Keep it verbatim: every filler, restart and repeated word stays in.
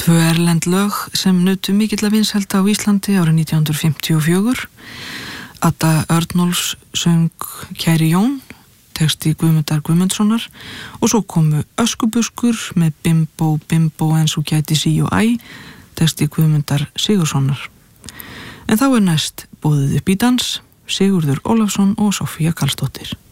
Tvö erlend lög sem nutu mikilla vinsælda á Íslandi árið nítján hundruð fimmtíu og fjögur. Adda Örnólfs söng Kæri Jón, texti Guðmundar Guðmundssonar, og svo komu Öskubuskur með Bimbo, Bimbo en svo gæti sí og æ, texti Guðmundar Sigurðssonar. En þá er næst boðið upp í dans, Sigurður Ólafsson og Soffía Karlsdóttir.